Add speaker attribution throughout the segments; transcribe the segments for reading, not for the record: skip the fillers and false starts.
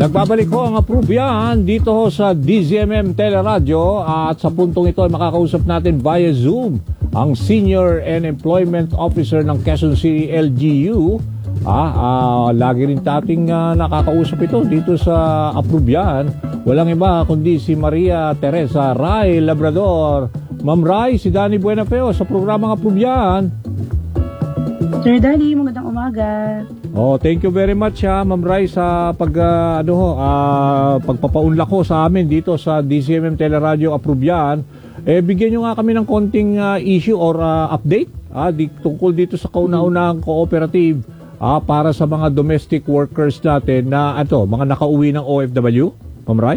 Speaker 1: Nagbabalik ho ang Approve Yan dito ho sa DZMM Teleradyo at sa puntong ito ay makakausap natin via Zoom ang Senior and Employment Officer ng Quezon City LGU. Lagi rin tating nakakausap ito dito sa Approve Yan. Walang iba kundi si Maria Teresa Ray Labrador. Ma'am Ray, si Danny Buenafeo sa programang Approve Yan.
Speaker 2: Sir Danny, magandang umaga.
Speaker 1: Thank you very much Ma'am Rai sa pagpapaunlak ko sa amin dito sa DZMM Teleradyo Approve Yan. Bigyan nyo nga kami ng konting issue or update tungkol dito sa kauna-unahang cooperative para sa mga domestic workers natin na mga nakauwi ng OFW. Ma'am Rai?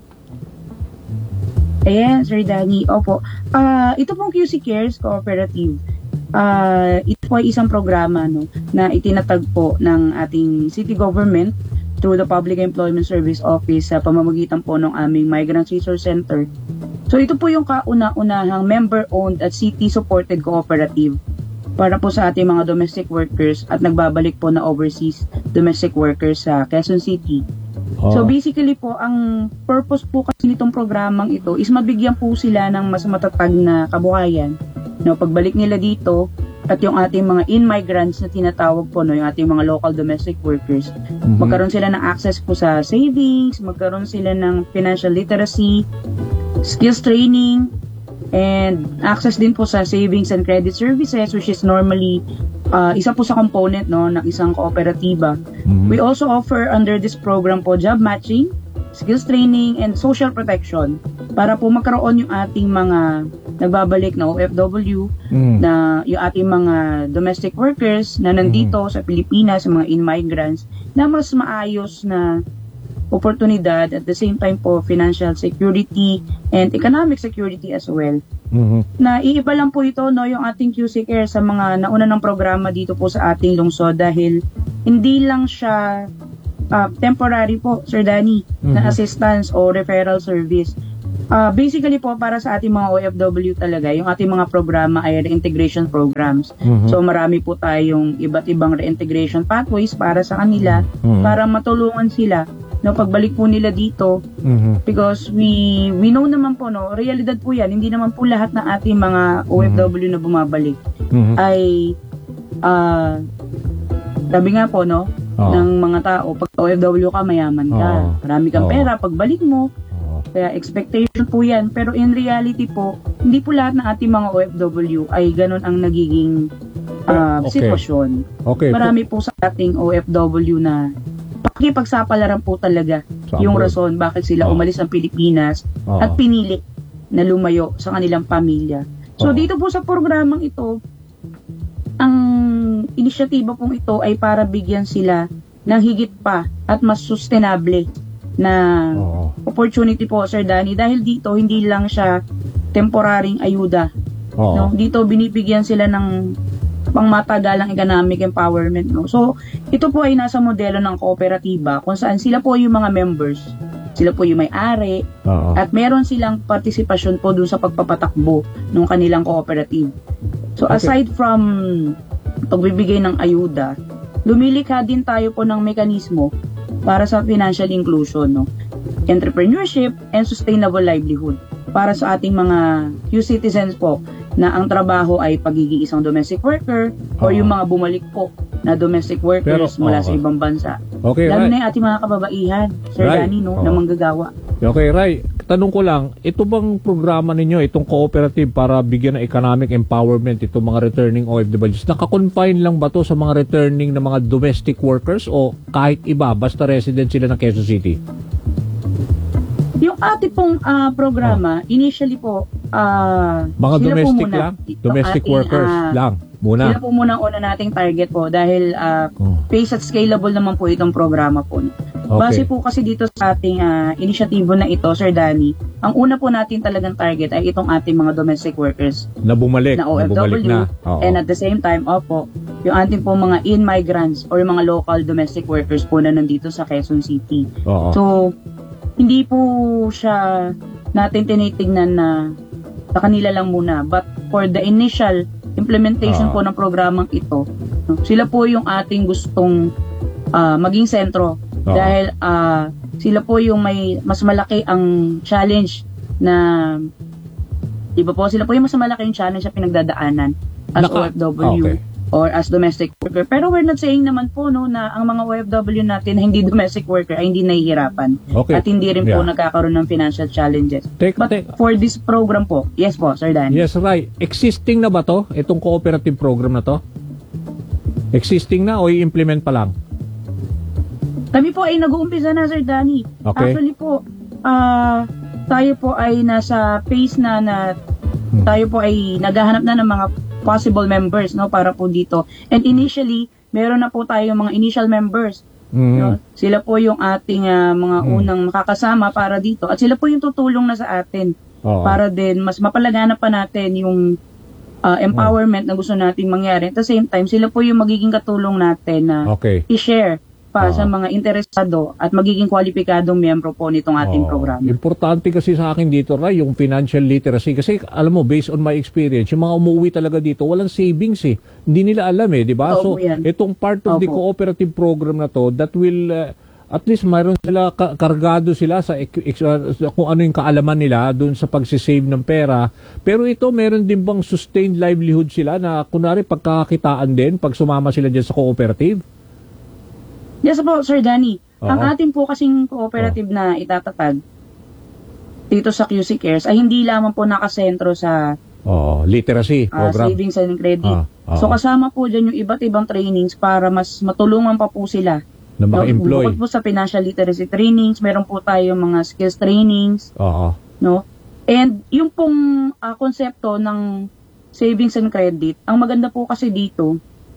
Speaker 2: Ayan, Sir Danny. Opo. Ito pong QC Cares Cooperative. Ito po ay isang programa na itinatag po ng ating city government through the Public Employment Service Office sa pamamagitan po ng aming Migrant Resource Center. So ito po yung kauna-unahang member-owned at city-supported cooperative para po sa ating mga domestic workers at nagbabalik po na overseas domestic workers sa Quezon City. So basically po, ang purpose po kasi nitong programang ito is mabigyan po sila ng mas matatag na kabuhayan. Pagbalik nila dito at yung ating mga in-migrants na tinatawag po, yung ating mga local domestic workers, magkaroon sila ng access po sa savings, magkaroon sila ng financial literacy, skills training, and access din po sa savings and credit services, which is normally isa po sa component ng isang kooperatiba. We also offer under this program po job matching, skills training, and social protection para po magkaroon yung ating mga nagbabalik na OFW, na yung ating mga domestic workers na nandito sa Pilipinas, mga in-migrants, na mas maayos na oportunidad at the same time po financial security and economic security as well. Na iiba lang po ito yung ating QC Care sa mga nauna ng programa dito po sa ating lungsod dahil hindi lang siya temporary po, Sir Danny, na assistance o referral service. Basically po, para sa ating mga OFW talaga, yung ating mga programa ay reintegration programs. So marami po tayong iba't ibang reintegration pathways para sa kanila, para matulungan sila pagbalik po nila dito. Because we know naman po, realidad po yan, hindi naman po lahat ng ating mga OFW na bumabalik ay sabi nga po ng mga tao, pag OFW ka, mayaman ka, marami kang pera, pagbalik mo, kaya expectation po yan. Pero in reality po, hindi po lahat ng ating mga OFW ay ganun ang nagiging sitwasyon. Marami po sa ating OFW na pakipagsapalaran po talaga yung rason bakit sila umalis ng Pilipinas at pinili na lumayo sa kanilang pamilya. So dito po sa programang ito, ang inisyatiba pong ito ay para bigyan sila ng higit pa at mas sustainable na opportunity po, Sir Danny, dahil dito hindi lang siya temporaring ayuda. Dito binibigyan sila ng pangmatagalang economic empowerment. So ito po ay nasa modelo ng kooperatiba kung saan sila po yung mga members, sila po yung may-ari, at meron silang partisipasyon po dun sa pagpapatakbo ng kanilang cooperative. So aside from pagbibigay ng ayuda, lumilikha din tayo po ng mekanismo para sa financial inclusion, entrepreneurship, and sustainable livelihood para sa ating mga Q-citizens po na ang trabaho ay pagiging isang domestic worker o yung mga bumalik po na domestic workers mula sa ibang bansa. Lalo na yung ating mga kababaihan, Sir Danny, na manggagawa.
Speaker 1: Ray, tanong ko lang, ito bang programa ninyo, itong cooperative para bigyan ng economic empowerment itong mga returning OFWs, nakakonfine lang ba to sa mga returning na mga domestic workers o kahit iba, basta resident sila ng Quezon City?
Speaker 2: Yung ating pong programa, initially po,
Speaker 1: mga domestic lang? Domestic workers lang? Muna.
Speaker 2: Sila po muna ang una nating target po dahil phase at scalable naman po itong programa po. Base po kasi dito sa ating inisyatibo na ito, Sir Danny, ang una po natin talagang target ay itong ating mga domestic workers
Speaker 1: na bumalik
Speaker 2: na OFW and at the same time, yung ating po mga in-migrants or mga local domestic workers po na nandito sa Quezon City. So, hindi po siya natin tinitignan na sa kanila lang muna, but for the initial implementation po ng programang ito, sila po yung ating gustong maging sentro dahil sila po yung may mas malaki ang challenge na, di ba po, sila po yung mas malaki yung challenge na pinagdadaanan as OFW.
Speaker 1: Okay.
Speaker 2: Or as domestic worker. Pero we're not saying naman po no na ang mga OFW natin na hindi domestic worker ay hindi nahihirapan.
Speaker 1: Okay.
Speaker 2: At hindi rin po nagkakaroon ng financial challenges. But for this program po, yes po, Sir Dan.
Speaker 1: Yes, right. Existing na ba to? Itong cooperative program na to? Existing na o i-implement pa lang?
Speaker 2: Kami po ay nag-uumpisa na, Sir Danny.
Speaker 1: Okay.
Speaker 2: Actually po, tayo po ay nasa phase na tayo po ay naghahanap na ng mga possible members no para po dito. And initially, meron na po tayo mga initial members. No? Sila po yung ating mga unang makakasama para dito at sila po yung tutulong na sa atin para din mas mapalaganap pa natin yung empowerment na gusto nating mangyari. At the same time, sila po yung magiging katulong natin na i-share pa sa mga interesado at magiging kwalipikadong miyembro po nitong ating programa.
Speaker 1: Importante kasi sa akin dito, Ray, yung financial literacy. Kasi alam mo, based on my experience, yung mga umuwi talaga dito, walang savings eh. Hindi nila alam eh, di ba? So, itong part of the cooperative program na to, that will, at least mayroon sila, kargado sila sa kung ano yung kaalaman nila dun sa pagsisave ng pera. Pero ito, meron din bang sustained livelihood sila na kunwari pagkakakitaan din pag sumama sila dyan sa cooperative?
Speaker 2: Yes po, Sir Danny. Ang ating po kasing cooperative na itatatag dito sa QC Cares ay hindi lamang po nakasentro sa
Speaker 1: literacy program.
Speaker 2: Savings and credit. So kasama po dyan yung iba't ibang trainings para mas matulungan pa po sila.
Speaker 1: Na maka-employ.
Speaker 2: Bukod po sa financial literacy trainings, meron po tayo mga skills trainings. No? And yung pong konsepto ng savings and credit, ang maganda po kasi dito,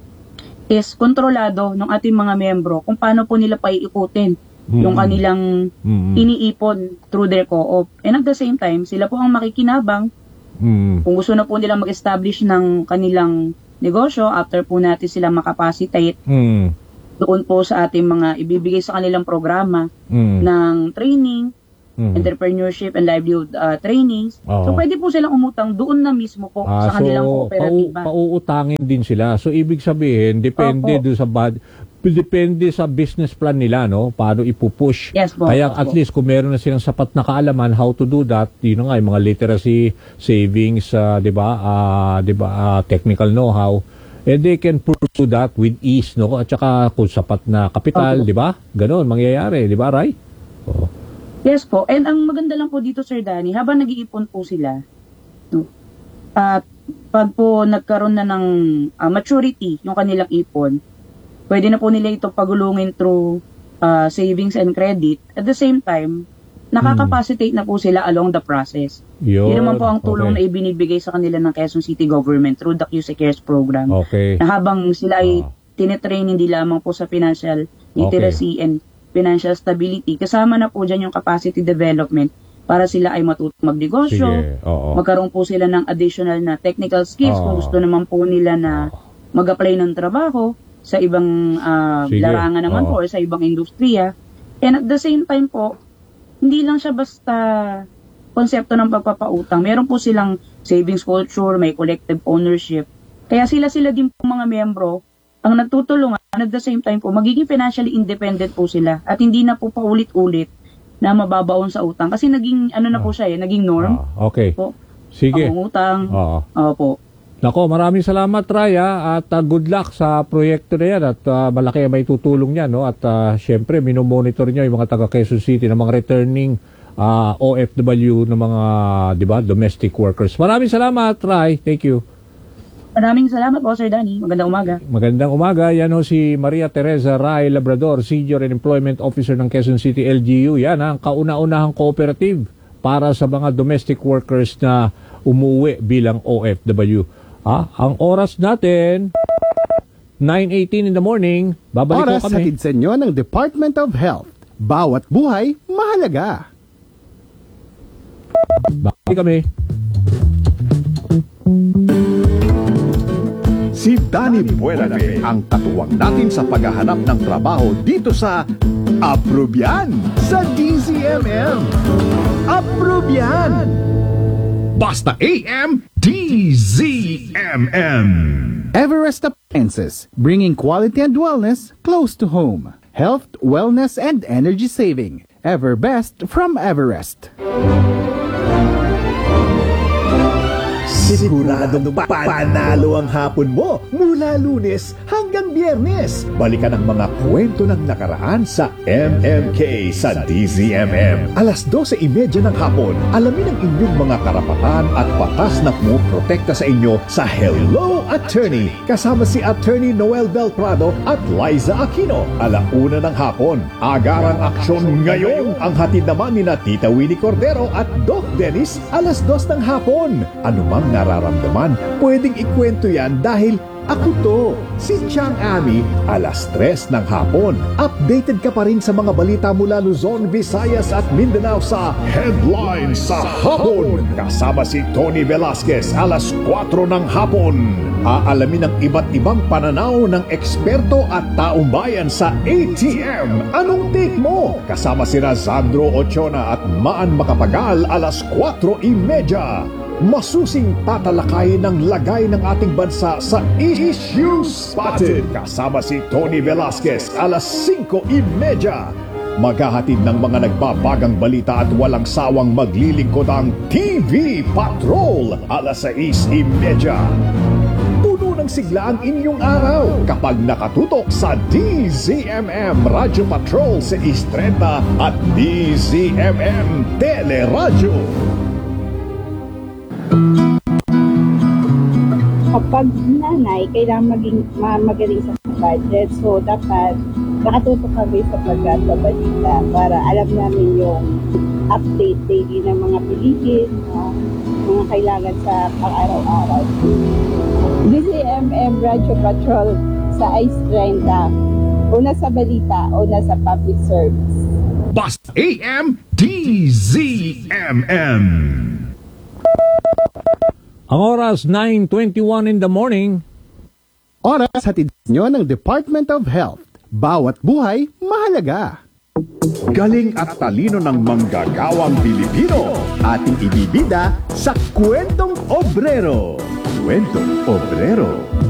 Speaker 2: is kontrolado ng ating mga miyembro kung paano po nila paiikutin yung kanilang iniipon through their co-op. And at the same time, sila po ang makikinabang kung gusto na po nilang mag-establish ng kanilang negosyo after po natin sila makapacitate doon po sa ating mga ibibigay sa kanilang programa ng training, entrepreneurship and livelihood trainings. So pwede po silang umutang doon na mismo po sa kanilang kooperatiba.
Speaker 1: Pauutangin din sila. So ibig sabihin, depende depende sa business plan nila, no? Paano ipupush.
Speaker 2: Yes, po,
Speaker 1: kaya at least kung meron na silang sapat na kaalaman how to do that, yun nga, yung mga literacy, savings, 'di ba? Technical know-how, and they can pursue that with ease, no? At saka kung sapat na kapital, 'di ba? Ganon mangyayari, 'di ba, Ray?
Speaker 2: Yes po. And ang maganda lang po dito, Sir Danny, habang nag-iipon po sila, no, at pag po nagkaroon na ng maturity yung kanilang ipon, pwede na po nila ito pagulungin through savings and credit. At the same time, nakakapacitate na po sila along the process. Yun naman po ang tulong na ibinibigay sa kanila ng Quezon City Government through the QC Cares program. Na habang sila ay tinetrain hindi lamang po sa financial literacy and financial stability, kasama na po dyan yung capacity development para sila ay matutong magnegosyo, magkaroon po sila ng additional na technical skills kung gusto naman po nila na mag-apply ng trabaho sa ibang larangan naman po or sa ibang industriya. And at the same time po, hindi lang siya basta konsepto ng pagpapautang. Meron po silang savings culture, may collective ownership. Kaya sila din po mga miyembro ang nagtutulungan at the same time po, magiging financially independent po sila at hindi na po paulit-ulit na mababaon sa utang. Kasi naging, na po siya naging norm. Po,
Speaker 1: sige.
Speaker 2: Pangungutang. Po.
Speaker 1: Nako, maraming salamat, Raya, at good luck sa proyekto na yan at malaki may tutulong niya, no? At syempre, minomonitor niyo yung mga taga Quezon City ng mga returning OFW ng mga, di ba, domestic workers. Maraming salamat, Ray. Thank you.
Speaker 2: Maraming salamat po, Sir Danny. Magandang umaga.
Speaker 1: Magandang umaga. Yan ho si Maria Teresa Ray Labrador, Senior and Employment Officer ng Quezon City LGU. Yan ang kauna-unahang cooperative para sa mga domestic workers na umuwi bilang OFW. Ang oras natin, 9:18 in the morning. Babalik
Speaker 3: oras
Speaker 1: ko kami.
Speaker 3: Oras hatid sa inyo ng Department of Health. Bawat buhay, mahalaga.
Speaker 1: Babalik kami.
Speaker 4: Si Danny Buenave ang katuwang natin sa paghahanap ng trabaho dito sa Approbian sa DZMM. Approbian! Basta AM DZMM.
Speaker 3: Everest Appliances, bringing quality and wellness close to home. Health, wellness, and energy saving. Everbest from Everest.
Speaker 4: Siguradong panalo ang hapon mo mula Lunes hanggang Biyernes. Balikan ang mga kwento ng nakaraan sa MMK sa DZMM. Alas 12:30 ng hapon, alamin ang inyong mga karapatan at batas na pumoprotekta sa inyo sa Hello Attorney. Kasama si Attorney Noel Belprado at Liza Aquino. 1:00 ng hapon, agarang aksyon ngayon. Ang hatid naman ni na Tita Winnie Cordero at Doc Dennis, 2:00 ng hapon. Anumang nararamdaman, pwedeng ikwento yan dahil ako to, si Chang Ami, 3:00 ng hapon. Updated ka pa rin sa mga balita mula Luzon, Visayas at Mindanao sa Headlines sa Hapon. Kasama si Tony Velasquez, 4:00 ng hapon. Aalamin ang iba't ibang pananaw ng eksperto at taong bayan sa ATM. Anong take mo? Kasama si Sandro Ochoa at Maan Makapagal, 4:30. Masusing tatalakayin ng lagay ng ating bansa sa Issue Spotted. Kasama si Tony Velasquez, 5:30. Maghahatid ng mga nagbabagang balita at walang sawang maglilingkod ang TV Patrol, 6:30. Puno ng sigla ang inyong araw kapag nakatutok sa DZMM Radio Patrol sa 6:30 at DZMM Teleradyo.
Speaker 5: Kapag nanay, kailangan magaling sa budget. So, dapat nakatutok kami sa pagkabalita para alam namin yung update daily ng mga Pilipin, mga kailangan sa pang-araw-araw. DZMM Radio Patrol sa Ice 30. Una sa balita, una sa public service.
Speaker 4: Bust AM DZMM.
Speaker 1: Ang oras, 9:21 in the morning.
Speaker 3: Oras hatid nyo ng Department of Health. Bawat buhay, mahalaga.
Speaker 4: Galing at talino ng manggagawang Pilipino. Ating ibibida sa Kwentong Obrero. Kwentong Obrero.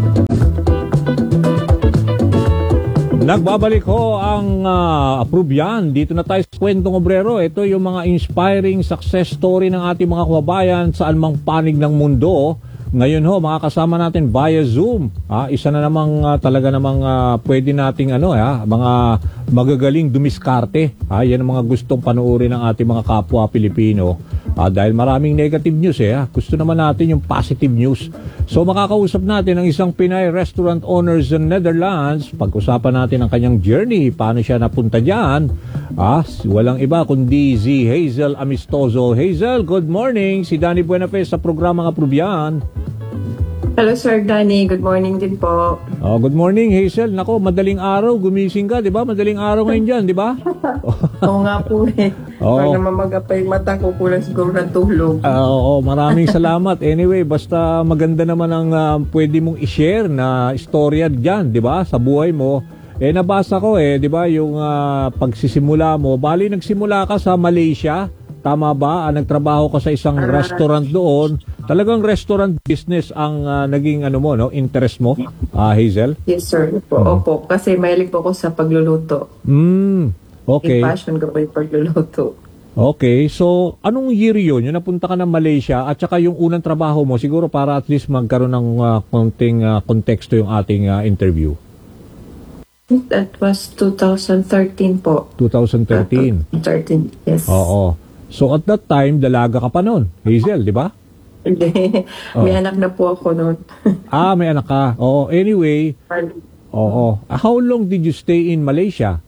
Speaker 1: Nagbabalik ho ang Approve Dito na tayo sa Kwentong Obrero. Ito yung mga inspiring success story ng ating mga kababayan saan mang panig ng mundo. Ngayon ho, makakasama natin via Zoom. Isa na namang talaga namang pwede nating mga magagaling dumiskarte. Yan ang mga gustong panuorin ng ating mga kapwa Pilipino. Dahil maraming negative news Gusto naman natin yung positive news. So makakausap natin ang isang Pinay restaurant owner sa Netherlands. Pag-usapan natin ang kanyang journey, paano siya napunta dyan. Walang iba kundi si Hazel Amistoso. Hazel, good morning. Si Danny Buenafe sa programang Approve.
Speaker 6: Hello Sir Danny, good morning din po.
Speaker 1: Good morning Hazel. Nako, madaling araw, gumising ka, di ba? Madaling araw ngayon dyan, di ba?
Speaker 6: Oo nga po Para naman mag-apay mata ko, kulang siguro ng tulog.
Speaker 1: Maraming salamat. Anyway, basta maganda naman ang pwede mong i-share na istorya dyan, di ba? Sa buhay mo. Nabasa ko di ba, yung pagsisimula mo. Bali, nagsimula ka sa Malaysia. Tama ba? Nagtrabaho ka sa isang restaurant doon. Talagang restaurant business ang naging interest mo, Hazel?
Speaker 6: Yes sir. Opo. Kasi mahilig po ako sa pagluluto.
Speaker 1: Okay.
Speaker 6: Passion ko po yung pagluluto.
Speaker 1: Okay. So, anong year yun? Yung napunta ka ng Malaysia at saka yung unang trabaho mo, siguro para at least magkaroon ng konting konteksto yung ating interview.
Speaker 6: That was 2013 po.
Speaker 1: 2013?
Speaker 6: 13, yes.
Speaker 1: Oo. So, at that time, dalaga ka pa noon, Hazel, di ba?
Speaker 6: Hindi. May anak na po ako noon.
Speaker 1: May anak ka. Oo. Anyway, how long did you stay in Malaysia?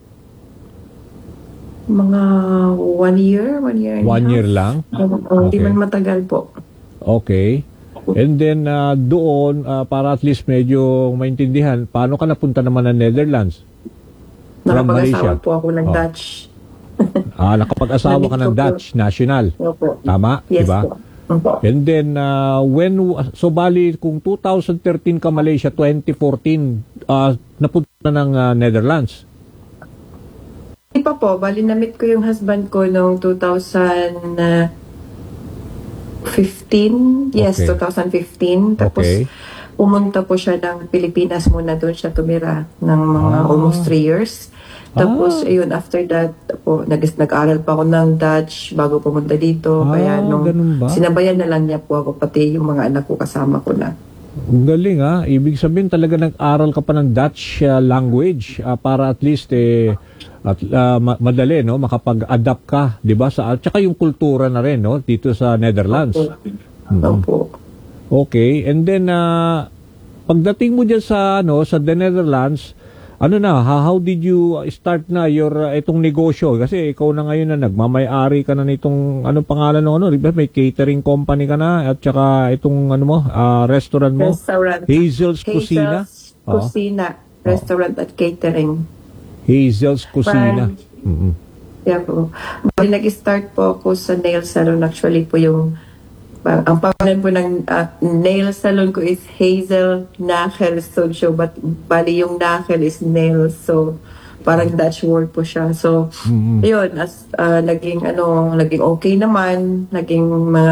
Speaker 6: Mga 1 year, 1 year and a half.
Speaker 1: 1 year lang?
Speaker 6: Hindi man matagal po.
Speaker 1: Okay. And then, doon, para at least medyo maintindihan, paano ka napunta naman ng Netherlands? From Malaysia?
Speaker 6: Nakapag-asawa po ako ng Dutch.
Speaker 1: Nakapag-asawa ka ng Dutch national.
Speaker 6: Opo.
Speaker 1: Tama?
Speaker 6: Yes
Speaker 1: diba?
Speaker 6: po. Opo.
Speaker 1: And then, so bali, kung 2013 ka Malaysia, 2014, napunta na ng Netherlands.
Speaker 6: Hindi pa po, bali na-meet ko yung husband ko noong 2015. Yes,
Speaker 1: Okay.
Speaker 6: 2015. Tapos, pumunta po siya ng Pilipinas muna. Doon siya tumira ng mga almost 3 years. Tapos, ayun, after that, po. Nag-aral pa ako ng Dutch bago pumunta dito. Kaya
Speaker 1: ganun ba?
Speaker 6: sinabayan na lang niya po ako, pati yung mga anak ko kasama ko na.
Speaker 1: Ang galing ha. Ibig sabihin talaga nag-aral ka pa ng Dutch language para at least madali no makapag-adapt ka, 'di ba? Sa tsaka yung kultura na rin no dito sa Netherlands.
Speaker 6: Opo.
Speaker 1: Okay, and then pagdating mo diyan sa sa the Netherlands, how did you start na your itong negosyo? Kasi ikaw na ngayon na nagmamay-ari ka na nitong anong pangalan ng may catering company ka na at saka itong restaurant mo.
Speaker 6: Restaurant.
Speaker 1: Hazel's Kusina.
Speaker 6: Kusina. Restaurant at catering.
Speaker 1: Hazel's Kusina.
Speaker 6: Yeah po. Bali nag-start po ako sa nail salon. Actually po yung ang pangalan po ng nail salon ko is Hazel Nagel Studio, but bali yung Nagel is nails, so parang Dutch word po siya. So yun, as naging okay naman, naging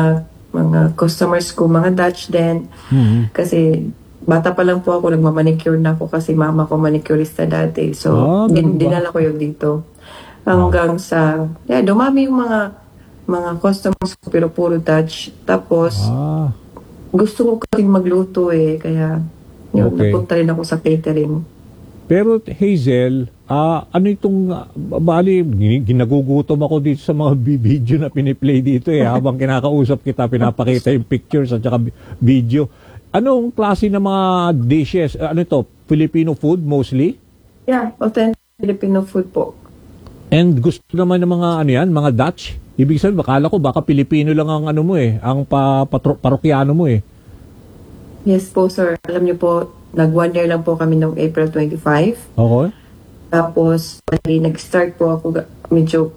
Speaker 6: mga customers ko mga Dutch din. Kasi bata pa lang po ako, nagmamanicure na ako kasi mama ko manicurista dati. So dinala ko yun dito hanggang sa dumami yung mga customers ko, pero puro Dutch. Tapos, gusto ko kasing magluto kaya napunta rin ako sa catering.
Speaker 1: Pero Hazel, ano itong, bali, ginagugutom ako dito sa mga video na piniplay dito habang kinakausap kita, pinapakita yung pictures at saka video. Anong klase ng mga dishes? Ano ito? Filipino food mostly?
Speaker 6: Yeah, authentic Filipino food po.
Speaker 1: And gusto naman ng mga mga Dutch? Ibig sabihin, bakala ko baka Pilipino lang ang ang parokyano mo
Speaker 6: Yes po, sir. Alam niyo po, nag-1 year lang po kami noong April 25.
Speaker 1: Okay.
Speaker 6: Tapos, nag-start po ako, medyo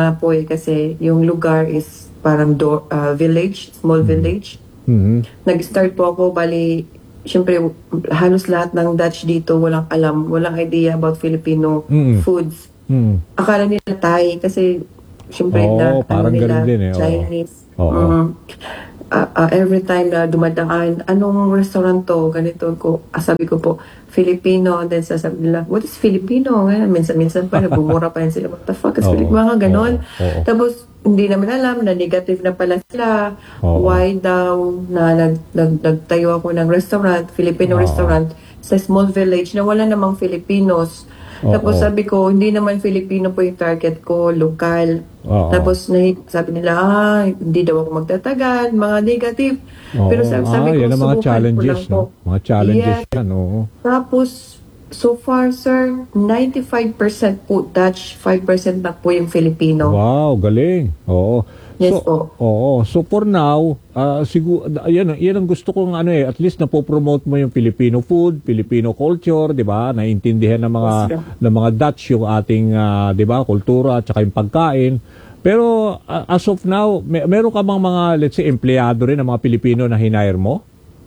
Speaker 6: kasi yung lugar is parang village, small village. Nag-start po ako, syempre, halos lahat ng Dutch dito walang walang idea about Filipino foods. Akala nila Thai kasi syempre
Speaker 1: parang
Speaker 6: nila
Speaker 1: din
Speaker 6: Chinese. Every time na dumadaan, anong restaurant to? Ganito ko, sabi ko po, Filipino. Then sasabi nila, what is Filipino? Minsan pa, bumura pa rin sila. What the fuck is Filipino? Mga ganon. Tapos, hindi naman alam na negative na pala sila. Why daw na nagtayo ako ng restaurant, Filipino restaurant, sa small village na wala namang Filipinos. Tapos sabi ko, hindi naman Filipino po yung target ko, lokal. Tapos sabi nila, hindi daw ako magtatagal, mga negative. Pero sabi ko,
Speaker 1: yan ang mga challenges,
Speaker 6: no?
Speaker 1: Mga challenges yan,
Speaker 6: Tapos, so far, sir, 95% po Dutch, 5% na po yung Filipino.
Speaker 1: Wow, galing.
Speaker 6: Yes
Speaker 1: po. So for now, siguro yan ang gusto kong at least napopromote mo yung Filipino food, Filipino culture, 'di ba? Naintindihan ng mga Dutch yung ating 'di ba, kultura at saka yung pagkain. Pero as of now, meron ka bang mga let's say empleyado rin ng mga Pilipino na hinire mo?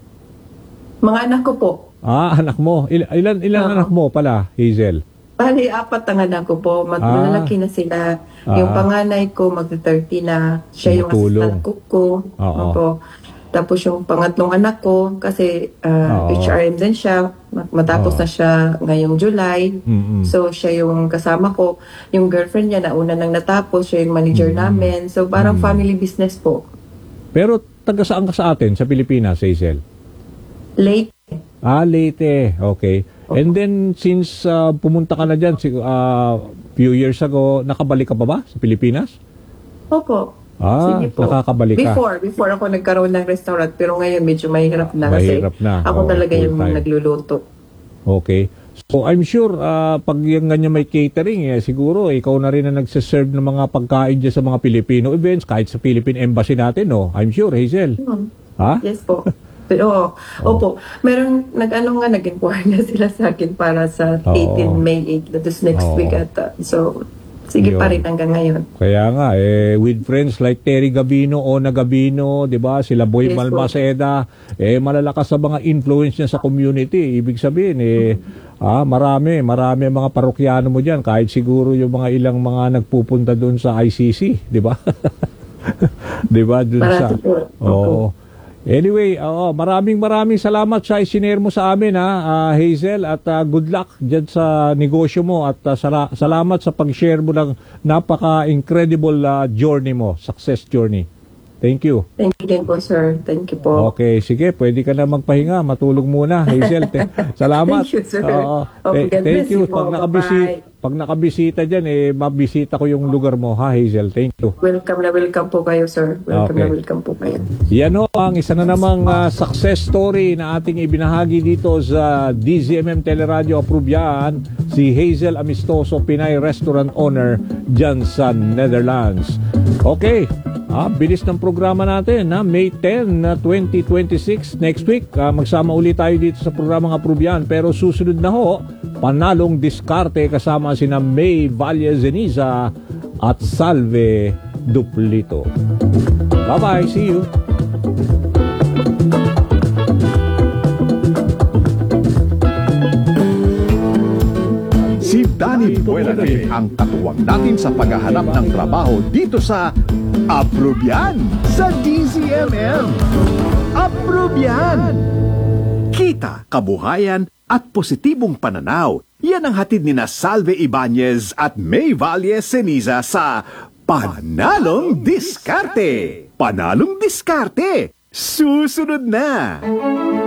Speaker 6: Mga anak ko po.
Speaker 1: Anak mo. Ilan anak mo pala, Hazel?
Speaker 6: Bali, 4 ang anak ko po. Malalaki na sila. Yung panganay ko, mag-30 na. Siya yung assistant cook ko. Opo. Tapos yung pangatlong anak ko, kasi HRM din siya. Matapos na siya ngayong July. So, siya yung kasama ko. Yung girlfriend niya, nauna nang natapos. Siya yung manager namin. So, parang family business po.
Speaker 1: Pero, taga saan ka sa atin, sa Pilipinas, Hazel?
Speaker 6: Late.
Speaker 1: Leyte. Okay. And then, since pumunta ka na dyan, few years ago, nakabalik ka pa ba sa Pilipinas?
Speaker 6: Opo. Sige po.
Speaker 1: Nakakabalik ka.
Speaker 6: Before ako nagkaroon ng restaurant, pero ngayon medyo mahirap na.
Speaker 1: Mahirap
Speaker 6: kasi
Speaker 1: na.
Speaker 6: Ako talaga yung nagluluto.
Speaker 1: Okay. So, I'm sure, pag yung ganyan may catering, siguro, ikaw na rin ang nagsiserve ng mga pagkain dyan sa mga Filipino events, kahit sa Philippine Embassy natin, no? I'm sure, Hazel. Ha?
Speaker 6: Yes po. Pero, opo. Meron, nag-inquire na sila sa akin para sa 18 May 8, that is next week ata. So, sige pa rin hanggang ngayon.
Speaker 1: Kaya nga, with friends like Terry Gabino, Ona Gabino, di ba? Sila Boy Malmaceda, malalakas sa mga influence niya sa community. Ibig sabihin, marami mga parokyano mo dyan, kahit siguro yung mga ilang mga nagpupunta doon sa ICC, di ba? Di ba? Doon sa... Anyway, maraming salamat sa isinare mo sa amin, Hazel, at good luck dyan sa negosyo mo, at salamat sa pag-share mo ng napaka-incredible journey mo, success journey. Thank you.
Speaker 6: Thank you din po, sir. Thank you po.
Speaker 1: Okay, sige, pwede ka na magpahinga, matulog muna, Hazel. Salamat.
Speaker 6: Thank you, sir.
Speaker 1: Thank
Speaker 6: God bless
Speaker 1: you.
Speaker 6: you po.
Speaker 1: Pag nakabisita dyan, mabisita ko yung lugar mo, Hazel. Thank you.
Speaker 6: Welcome po kayo, sir. Welcome po kayo.
Speaker 1: Yan ho ang isa na namang success story na ating ibinahagi dito sa DZMM Teleradio. Approve yan, si Hazel Amistoso, Pinay restaurant owner dyan sa Netherlands. Okay, bilis ng programa natin, May 10, 2026. Next week, magsama ulit tayo dito sa programang Approve yan. Pero susunod na ho, panalong diskarte kasama sina May Valle Zeniza at Salve Duplito. Bye-bye, see you.
Speaker 4: Si Danny Buenave ang katuwang natin sa paghahanap ng trabaho dito sa Approve Yan sa DZMM. Approve Yan! Kita, kabuhayan at positibong pananaw. Yan ang hatid ni Salve Ibanez at May Valle Zeniza sa Panalong Diskarte. Panalong Diskarte. Susunod na!